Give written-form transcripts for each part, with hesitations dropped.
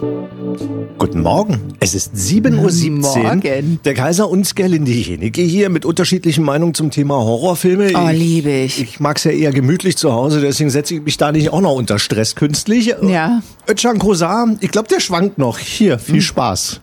Guten Morgen. Es ist 7:17 Uhr. Morgen. Der Kaiser und Gerlinde Jenike hier mit unterschiedlichen Meinungen zum Thema Horrorfilme. Oh, liebe ich. Ich mag's ja eher gemütlich zu Hause, deswegen setze ich mich da nicht auch noch unter Stress künstlich. Ja. Özcan Kosa, ich glaube, der schwankt noch. Hier, viel Spaß.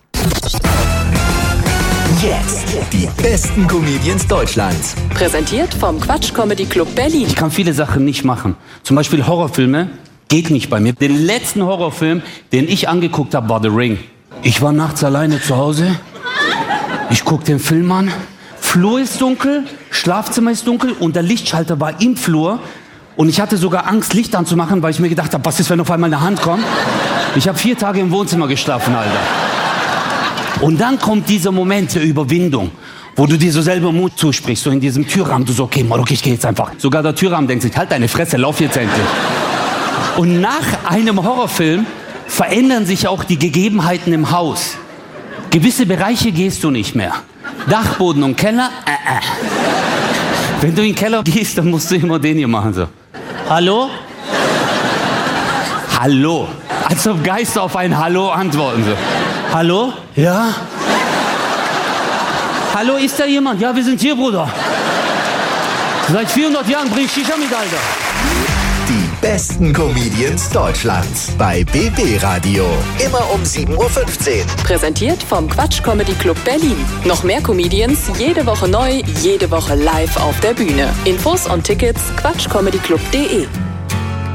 Jetzt die besten Comedians Deutschlands. Präsentiert vom Quatsch Comedy Club Berlin. Ich kann viele Sachen nicht machen. Zum Beispiel Horrorfilme. Geht nicht bei mir. Den letzten Horrorfilm, den ich angeguckt habe, war The Ring. Ich war nachts alleine zu Hause. Ich guck den Film an. Flur ist dunkel, Schlafzimmer ist dunkel und der Lichtschalter war im Flur. Und ich hatte sogar Angst, Licht anzumachen, weil ich mir gedacht habe, was ist, wenn auf einmal eine Hand kommt? Ich habe 4 Tage im Wohnzimmer geschlafen, Alter. Und dann kommt dieser Moment der Überwindung, wo du dir so selber Mut zusprichst, so in diesem Türrahmen. Du so, okay, Marok, ich gehe jetzt einfach. Sogar der Türrahmen denkt sich, halt deine Fresse, lauf jetzt endlich. Und nach einem Horrorfilm verändern sich auch die Gegebenheiten im Haus. Gewisse Bereiche gehst du nicht mehr. Dachboden und Keller, Wenn du in den Keller gehst, dann musst du immer den hier machen, so. Hallo? Hallo. Als ob Geister auf ein Hallo antworten, so. Hallo? Ja? Hallo, ist da jemand? Ja, wir sind hier, Bruder. Seit 400 Jahren bring ich Shisha mit, Alter. Die besten Comedians Deutschlands bei BB Radio. Immer um 7:15 Uhr. Präsentiert vom Quatsch Comedy Club Berlin. Noch mehr Comedians, jede Woche neu, jede Woche live auf der Bühne. Infos und Tickets quatschcomedyclub.de.